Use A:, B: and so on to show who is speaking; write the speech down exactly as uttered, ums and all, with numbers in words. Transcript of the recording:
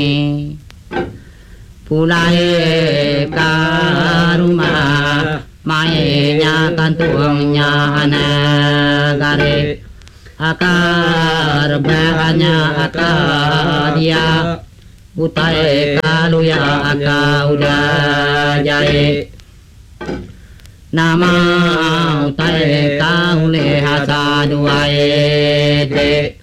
A: Pulai karuma Mainya kantuangnya anagare Akar bahannya akar dia Utai kaluya aka udah jai Nama utai kaule hasa duae te